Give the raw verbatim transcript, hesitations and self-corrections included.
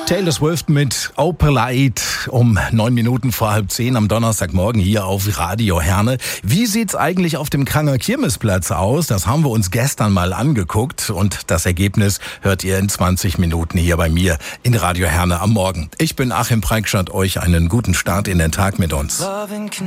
Taylor Swift mit Opalite um neun Minuten vor halb zehn am Donnerstagmorgen hier auf Radio Herne. Wie sieht's eigentlich auf dem Kranger Kirmesplatz aus? Das haben wir uns gestern mal angeguckt und das Ergebnis hört ihr in zwanzig Minuten hier bei mir in Radio Herne am Morgen. Ich bin Achim Preikschat, euch einen guten Start in den Tag mit uns.